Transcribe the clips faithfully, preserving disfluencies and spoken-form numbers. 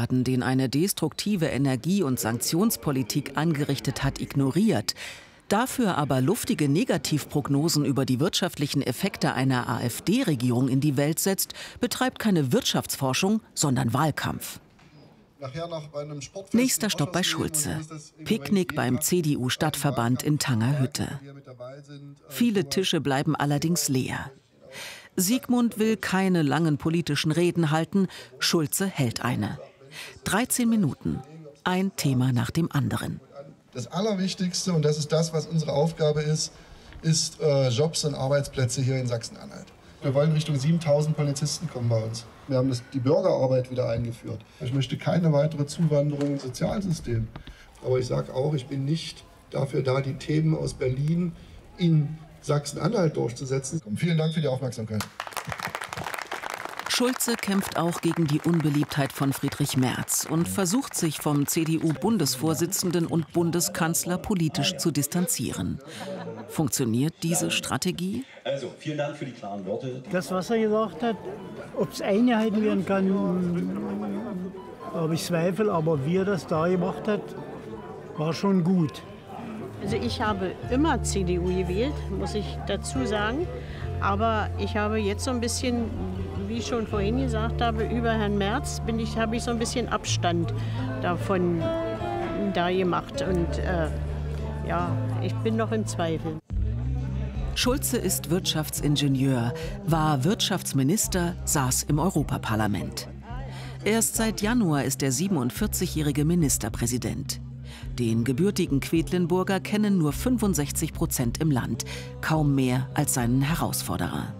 Schaden, den eine destruktive Energie- und Sanktionspolitik angerichtet hat, ignoriert, dafür aber luftige Negativprognosen über die wirtschaftlichen Effekte einer AfD-Regierung in die Welt setzt, betreibt keine Wirtschaftsforschung, sondern Wahlkampf. Nächster Stopp bei Schulze. Picknick beim C D U-Stadtverband in Tangerhütte. Viele Tische bleiben allerdings leer. Sigmund will keine langen politischen Reden halten, Schulze hält eine. dreizehn Minuten, ein Thema nach dem anderen. Das Allerwichtigste, und das ist das, was unsere Aufgabe ist, ist äh, Jobs und Arbeitsplätze hier in Sachsen-Anhalt. Wir wollen Richtung siebentausend Polizisten kommen bei uns. Wir haben das, die Bürgerarbeit wieder eingeführt. Ich möchte keine weitere Zuwanderung ins Sozialsystem. Aber ich sage auch, ich bin nicht dafür da, die Themen aus Berlin in Sachsen-Anhalt durchzusetzen. Vielen Dank für die Aufmerksamkeit. Schulze kämpft auch gegen die Unbeliebtheit von Friedrich Merz und versucht sich vom C D U-Bundesvorsitzenden und Bundeskanzler politisch zu distanzieren. Funktioniert diese Strategie? Also, vielen Dank für die klaren Worte. Das, was er gesagt hat, ob es eingehalten werden kann, habe ich Zweifel. Aber wie er das da gemacht hat, war schon gut. Also ich habe immer C D U gewählt, muss ich dazu sagen. Aber ich habe jetzt so ein bisschen, wie ich schon vorhin gesagt habe, über Herrn Merz bin ich, habe ich so ein bisschen Abstand davon da gemacht. Und äh, ja, ich bin noch im Zweifel. Schulze ist Wirtschaftsingenieur, war Wirtschaftsminister, saß im Europaparlament. Erst seit Januar ist der siebenundvierzigjährige Ministerpräsident. Den gebürtigen Quedlinburger kennen nur fünfundsechzig Prozent im Land, kaum mehr als seinen Herausforderer.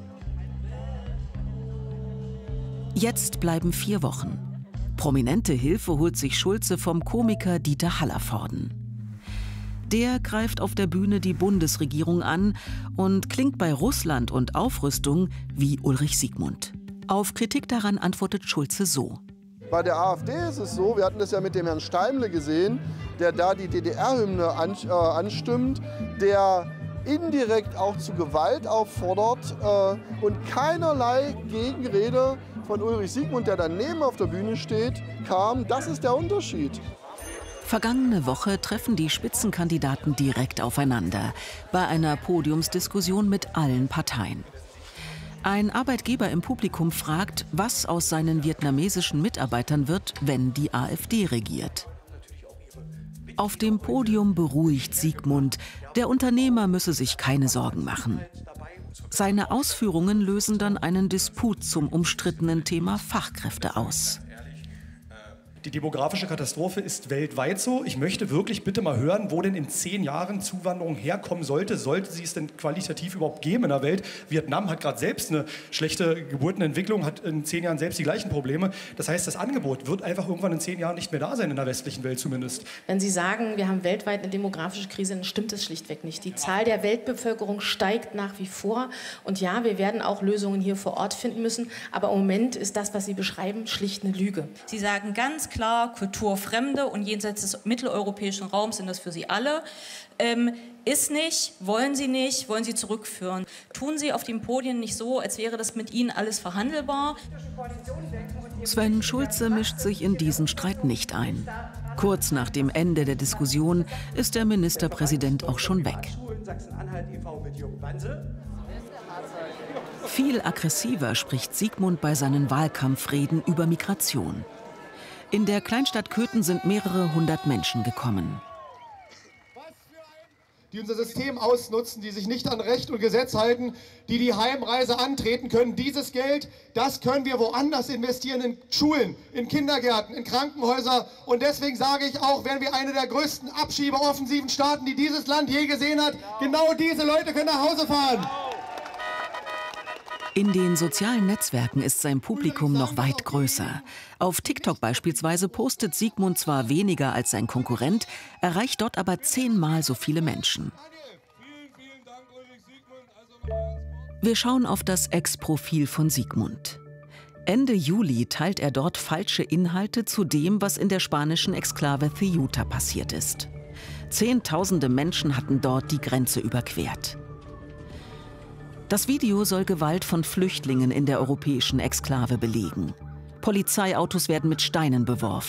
Jetzt bleiben vier Wochen. Prominente Hilfe holt sich Schulze vom Komiker Dieter Hallervorden. Der greift auf der Bühne die Bundesregierung an und klingt bei Russland und Aufrüstung wie Ulrich Sigmund. Auf Kritik daran antwortet Schulze so. Bei der AfD ist es so, wir hatten das ja mit dem Herrn Steimle gesehen, der da die D D R-Hymne an, äh, anstimmt, der indirekt auch zu Gewalt auffordert äh, und keinerlei Gegenrede von Ulrich Sigmund, der daneben auf der Bühne steht, kam. Das ist der Unterschied. Vergangene Woche treffen die Spitzenkandidaten direkt aufeinander, bei einer Podiumsdiskussion mit allen Parteien. Ein Arbeitgeber im Publikum fragt, was aus seinen vietnamesischen Mitarbeitern wird, wenn die AfD regiert. Auf dem Podium beruhigt Sigmund, der Unternehmer müsse sich keine Sorgen machen. Seine Ausführungen lösen dann einen Disput zum umstrittenen Thema Fachkräfte aus. Die demografische Katastrophe ist weltweit so. Ich möchte wirklich bitte mal hören, wo denn in zehn Jahren Zuwanderung herkommen sollte. Sollte sie es denn qualitativ überhaupt geben in der Welt? Vietnam hat gerade selbst eine schlechte Geburtenentwicklung, hat in zehn Jahren selbst die gleichen Probleme. Das heißt, das Angebot wird einfach irgendwann in zehn Jahren nicht mehr da sein, in der westlichen Welt zumindest. Wenn Sie sagen, wir haben weltweit eine demografische Krise, dann stimmt es schlichtweg nicht. Die Zahl der Weltbevölkerung steigt nach wie vor. Und ja, wir werden auch Lösungen hier vor Ort finden müssen. Aber im Moment ist das, was Sie beschreiben, schlicht eine Lüge. Sie sagen ganz klar, Kulturfremde und jenseits des mitteleuropäischen Raums sind das für Sie alle. Ähm, ist nicht, wollen Sie nicht, wollen Sie zurückführen. Tun Sie auf den Podien nicht so, als wäre das mit Ihnen alles verhandelbar. Sven Schulze mischt sich in diesen Streit nicht ein. Kurz nach dem Ende der Diskussion ist der Ministerpräsident auch schon weg. Viel aggressiver spricht Sigmund bei seinen Wahlkampfreden über Migration. In der Kleinstadt Köthen sind mehrere hundert Menschen gekommen. Die unser System ausnutzen, die sich nicht an Recht und Gesetz halten, die die Heimreise antreten können. Dieses Geld, das können wir woanders investieren, in Schulen, in Kindergärten, in Krankenhäuser. Und deswegen sage ich auch, werden wir eine der größten Abschiebeoffensiven starten, die dieses Land je gesehen hat. Genau diese Leute können nach Hause fahren. In den sozialen Netzwerken ist sein Publikum noch weit größer. Auf TikTok beispielsweise postet Sigmund zwar weniger als sein Konkurrent, erreicht dort aber zehnmal so viele Menschen. Wir schauen auf das Ex-Profil von Sigmund. Ende Juli teilt er dort falsche Inhalte zu dem, was in der spanischen Exklave Ceuta passiert ist. Zehntausende Menschen hatten dort die Grenze überquert. Das Video soll Gewalt von Flüchtlingen in der europäischen Exklave belegen. Polizeiautos werden mit Steinen beworfen.